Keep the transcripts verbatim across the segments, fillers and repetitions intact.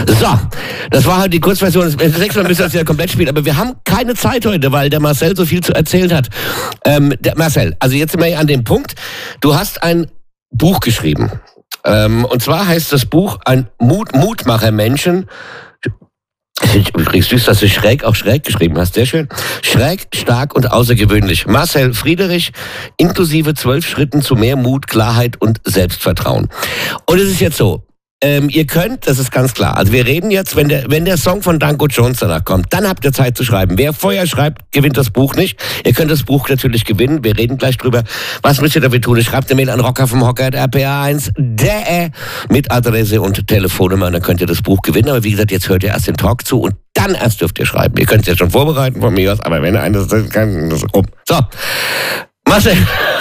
So, das war halt die Kurzversion. Das nächste Mal müssen wir das wieder komplett spielen. Aber wir haben keine Zeit heute, weil der Marcel so viel zu erzählen hat. Ähm, der Marcel, also jetzt sind wir an dem Punkt. Du hast ein Buch geschrieben. Ähm, und zwar heißt das Buch ein Mut, Mutmacher-Menschen. Übrigens süß, dass du schräg auch schräg geschrieben hast. Sehr schön. Schräg, stark und außergewöhnlich. Marcel Friedrich, inklusive zwölf Schritten zu mehr Mut, Klarheit und Selbstvertrauen. Und es ist jetzt so. Ähm, ihr könnt, das ist ganz klar, also wir reden jetzt, wenn der, wenn der Song von Danko Jones danach kommt, dann habt ihr Zeit zu schreiben. Wer vorher schreibt, gewinnt das Buch nicht. Ihr könnt das Buch natürlich gewinnen, wir reden gleich drüber. Was müsst ihr dafür tun? Ihr schreibt eine Mail an rocker vom Hocker at r p a eins punkt d e mit Adresse und Telefonnummer und dann könnt ihr das Buch gewinnen. Aber wie gesagt, jetzt hört ihr erst den Talk zu und dann erst dürft ihr schreiben. Ihr könnt es jetzt schon vorbereiten von mir aus, aber wenn ihr eines kann, das rum. So, Marcel.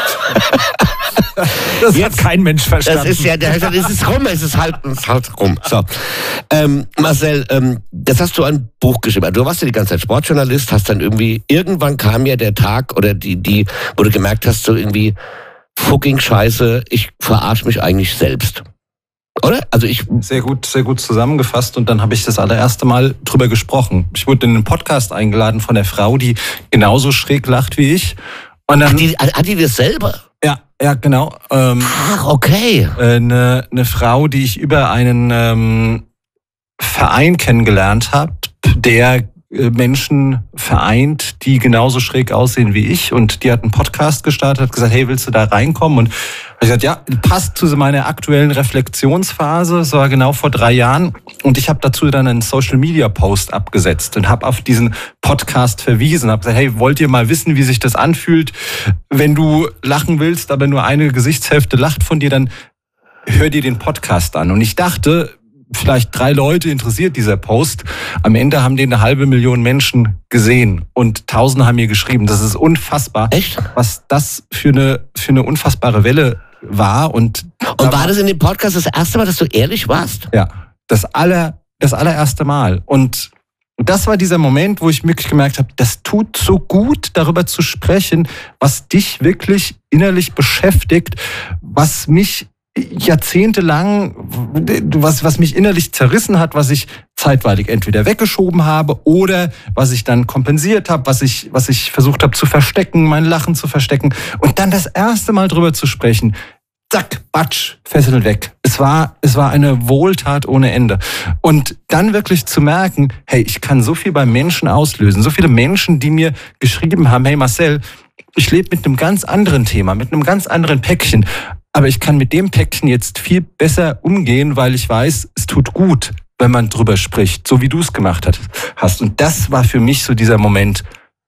Das jetzt, hat kein Mensch verstanden. Das ist ja, das ist rum, es ist halt, es ist halt rum. So, ähm, Marcel, ähm, das hast du ein Buch geschrieben. Du warst ja die ganze Zeit Sportjournalist, hast dann irgendwie, irgendwann kam ja der Tag oder die, die, wo du gemerkt hast, so irgendwie, fucking Scheiße, ich verarsche mich eigentlich selbst. Oder? Also ich sehr gut, sehr gut zusammengefasst und dann habe ich das allererste Mal drüber gesprochen. Ich wurde in einen Podcast eingeladen von der Frau, die genauso schräg lacht wie ich. Und dann, Ach, die, hat die das selber? Ja, ja, genau. Ähm, Ach, okay. Eine, eine Frau, die ich über einen ähm, Verein kennengelernt habe, der Menschen vereint, die genauso schräg aussehen wie ich. Und die hat einen Podcast gestartet, hat gesagt, hey, willst du da reinkommen? Und ich gesagt, ja, passt zu meiner aktuellen Reflexionsphase. Das war genau vor drei Jahren. Und ich habe dazu dann einen Social-Media-Post abgesetzt und habe auf diesen Podcast verwiesen. Habe gesagt, hey, wollt ihr mal wissen, wie sich das anfühlt, wenn du lachen willst, aber nur eine Gesichtshälfte lacht von dir, dann hör dir den Podcast an. Und ich dachte, vielleicht drei Leute interessiert dieser Post. Am Ende haben den eine halbe Million Menschen gesehen und Tausende haben mir geschrieben. Das ist unfassbar. Echt? Was das für eine, für eine unfassbare Welle war. Und, und war das in dem Podcast das erste Mal, dass du ehrlich warst? Ja, das aller, das allererste Mal. Und das war dieser Moment, wo ich wirklich gemerkt habe, das tut so gut, darüber zu sprechen, was dich wirklich innerlich beschäftigt, was mich jahrzehntelang, was, was mich innerlich zerrissen hat, was ich zeitweilig entweder weggeschoben habe oder was ich dann kompensiert habe, was ich, was ich versucht habe zu verstecken, mein Lachen zu verstecken. Und dann das erste Mal drüber zu sprechen, zack, batsch, Fessel weg. Es war, es war eine Wohltat ohne Ende. Und dann wirklich zu merken, hey, ich kann so viel bei Menschen auslösen. So viele Menschen, die mir geschrieben haben, hey Marcel, ich lebe mit einem ganz anderen Thema, mit einem ganz anderen Päckchen. Aber ich kann mit dem Päckchen jetzt viel besser umgehen, weil ich weiß, es tut gut, wenn man drüber spricht, so wie du es gemacht hast. Und das war für mich so dieser Moment,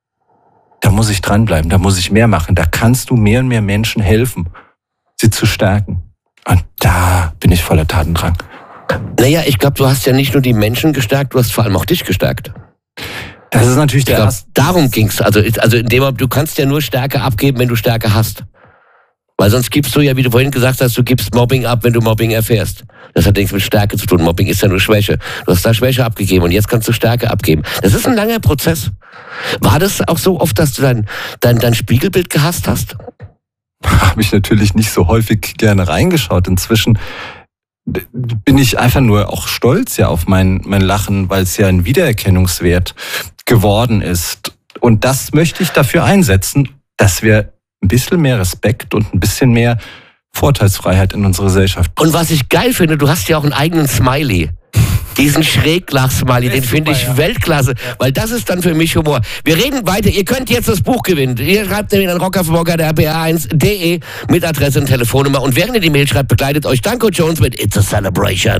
da muss ich dranbleiben, da muss ich mehr machen, da kannst du mehr und mehr Menschen helfen, sie zu stärken. Und da bin ich voller Tatendrang. Naja, ich glaube, du hast ja nicht nur die Menschen gestärkt, du hast vor allem auch dich gestärkt. Das ist natürlich der ich glaub, darum ging's. Also, also in dem, du kannst ja nur Stärke abgeben, wenn du Stärke hast. Weil sonst gibst du ja, wie du vorhin gesagt hast, du gibst Mobbing ab, wenn du Mobbing erfährst. Das hat nichts mit Stärke zu tun. Mobbing ist ja nur Schwäche. Du hast da Schwäche abgegeben und jetzt kannst du Stärke abgeben. Das ist ein langer Prozess. War das auch so oft, dass du dein, dein, dein Spiegelbild gehasst hast? Habe ich natürlich nicht so häufig gerne reingeschaut. Inzwischen bin ich einfach nur auch stolz ja auf mein, mein Lachen, weil es ja ein Wiedererkennungswert geworden ist. Und das möchte ich dafür einsetzen, dass wir ein bisschen mehr Respekt und ein bisschen mehr Vorteilsfreiheit in unserer Gesellschaft bringen. Und was ich geil finde, du hast ja auch einen eigenen Smiley. Diesen Schräglach-Smiley, den finde ich ja. Weltklasse, weil das ist dann für mich Humor. Wir reden weiter, ihr könnt jetzt das Buch gewinnen. Ihr schreibt nämlich an rocker vom Hocker at r p a eins punkt d e mit Adresse und Telefonnummer. Und während ihr die Mail schreibt, begleitet euch Danko Jones mit It's a Celebration.